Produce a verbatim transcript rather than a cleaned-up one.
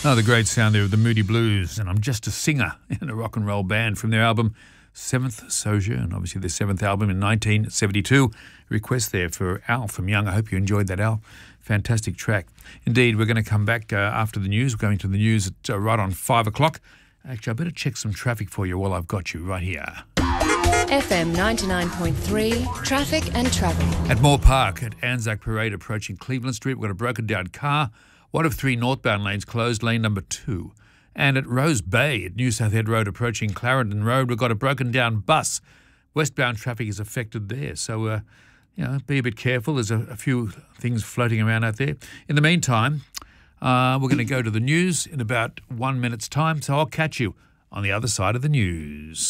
Oh, the great sound there of the Moody Blues, and I'm just a singer in a rock and roll band from their album Seventh Sojourn, obviously their seventh album in nineteen seventy-two. Request there for Al from Young. I hope you enjoyed that, Al. Fantastic track. Indeed, we're going to come back uh, after the news. We're going to the news at uh, right on five o'clock. Actually, I better check some traffic for you while I've got you right here. F M ninety-nine point three, traffic and travel. At Moore Park at Anzac Parade approaching Cleveland Street, we've got a broken down car. One of three northbound lanes closed, lane number two. And at Rose Bay at New South Head Road approaching Clarendon Road, we've got a broken down bus. Westbound traffic is affected there. So, uh, you know, be a bit careful. There's a, a few things floating around out there. In the meantime, uh, we're going to go to the news in about one minute's time. So I'll catch you on the other side of the news.